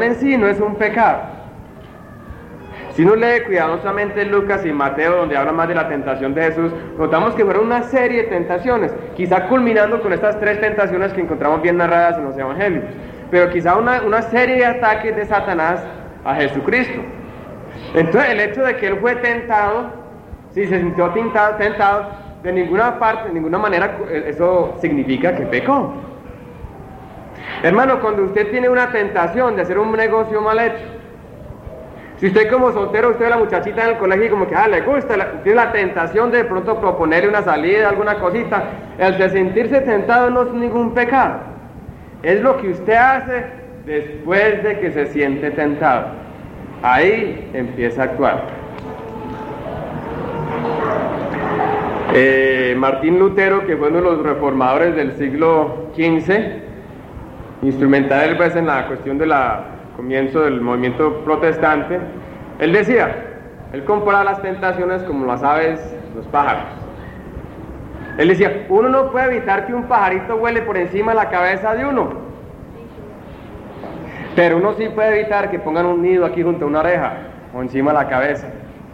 en sí no es un pecado. Si uno lee cuidadosamente Lucas y Mateo, donde habla más de la tentación de Jesús, notamos que fueron una serie de tentaciones, quizá culminando con estas 3 tentaciones que encontramos bien narradas en los evangelios, pero quizá una serie de ataques de Satanás a Jesucristo. Entonces el hecho de que él fue tentado, si se sintió tentado, de ninguna parte, de ninguna manera, eso significa que pecó. Hermano, cuando usted tiene una tentación de hacer un negocio mal hecho, si usted como soltero, usted ve a la muchachita en el colegio y como que le gusta, tiene la tentación de pronto proponerle una salida, alguna cosita, el de sentirse tentado no es ningún pecado. Es lo que usted hace después de que se siente tentado. Ahí empieza a actuar. Martín Lutero, que fue uno de los reformadores del siglo XV, instrumental pues en la cuestión de comienzo del movimiento protestante, él decía, él comparaba las tentaciones como las aves, los pájaros. Él decía, uno no puede evitar que un pajarito vuele por encima de la cabeza de uno, pero uno sí puede evitar que pongan un nido aquí junto a una oreja o encima de la cabeza.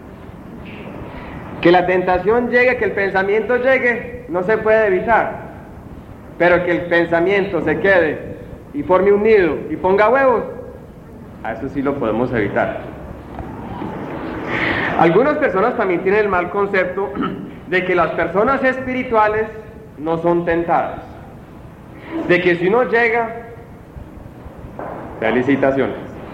Que la tentación llegue, que el pensamiento llegue, no se puede evitar, pero que el pensamiento se quede y forme un nido y ponga huevos, a eso sí lo podemos evitar. Algunas personas también tienen el mal concepto de que las personas espirituales no son tentadas, de que si uno llega, felicitaciones,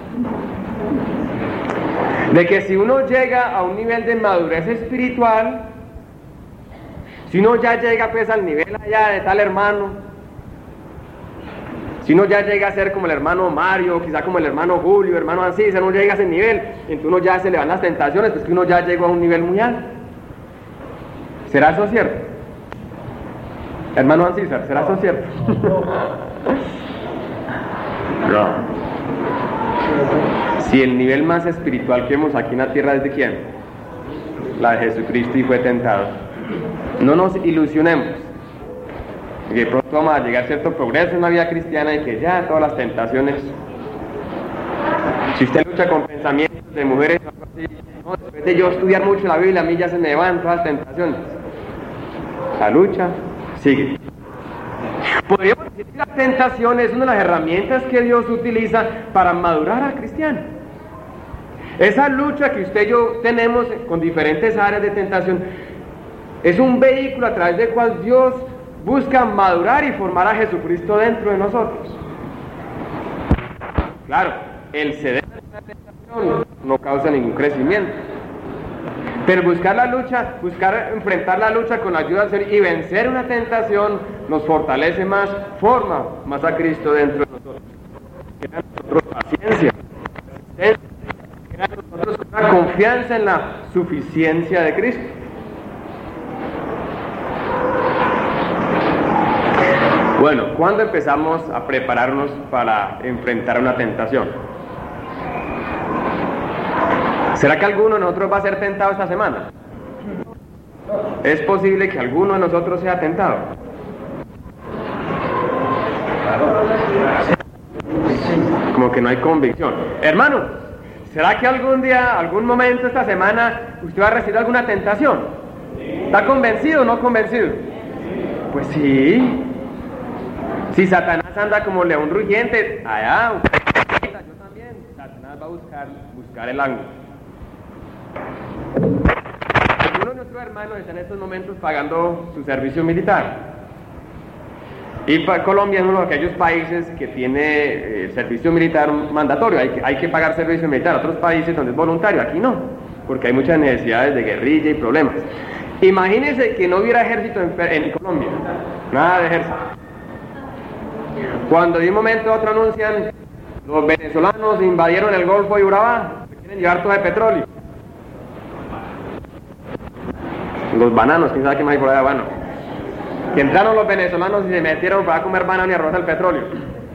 de que si uno llega a un nivel de madurez espiritual, si uno ya llega pues al nivel allá de tal hermano, si uno ya llega a ser como el hermano Mario, quizá como el hermano Julio, hermano Ancisa, uno llega a ese nivel, entonces uno ya se le van las tentaciones, pues que uno ya llegó a un nivel muy alto. ¿Será eso cierto? Hermano Ancisa, ¿será eso cierto? No. Si el nivel más espiritual que vemos aquí en la tierra es de quién, la de Jesucristo, y fue tentado. No nos ilusionemos, que de pronto vamos a llegar a cierto progreso en la vida cristiana y que ya todas las tentaciones, si usted lucha con pensamientos de mujeres o algo así, no, después de yo estudiar mucho la Biblia, a mí ya se me van todas las tentaciones. La lucha sigue. Podríamos decir que la tentación es una de las herramientas que Dios utiliza para madurar al cristiano. Esa lucha que usted y yo tenemos con diferentes áreas de tentación es un vehículo a través del cual Dios busca madurar y formar a Jesucristo dentro de nosotros. Claro, el ceder a la tentación no causa ningún crecimiento, pero buscar la lucha, enfrentar la lucha con la ayuda del Señor y vencer una tentación nos fortalece más, forma más a Cristo dentro de nosotros. Crea en nosotros paciencia, crea en nosotros una confianza en la suficiencia de Cristo. Bueno, ¿cuándo empezamos a prepararnos para enfrentar una tentación? ¿Será que alguno de nosotros va a ser tentado esta semana? ¿Es posible que alguno de nosotros sea tentado? Como que no hay convicción. Hermano, ¿será que algún día, algún momento esta semana, usted va a recibir alguna tentación? ¿Está convencido o no convencido? Pues sí. Si Satanás anda como león rugiente, allá, yo también, Satanás va a buscar el ángulo. Algunos de nuestros hermanos están en estos momentos pagando su servicio militar. Y para Colombia es uno de aquellos países que tiene servicio militar mandatorio, hay que pagar servicio militar. Otros países donde es voluntario, aquí no, porque hay muchas necesidades de guerrilla y problemas. Imagínense que no hubiera ejército en Colombia, nada de ejército. Cuando de un momento a otro anuncian, los venezolanos invadieron el Golfo de Urabá, se quieren llevar todo el petróleo. Los bananos, quién sabe qué más hay por allá, bueno. Que entraron los venezolanos y se metieron para comer banano y arroz al petróleo.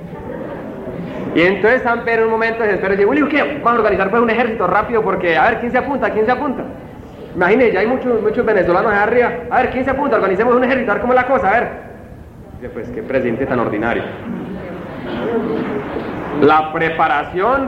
Y entonces San Pedro en un momento se desespera y dice, Willy, ¿qué? Vamos a organizar pues un ejército rápido porque, a ver, ¿quién se apunta? ¿Quién se apunta? Imagínense, ya hay muchos venezolanos allá arriba. A ver, ¿quién se apunta? Organicemos un ejército, a ver cómo es la cosa, a ver. Dice, pues, qué presidente tan ordinario. La preparación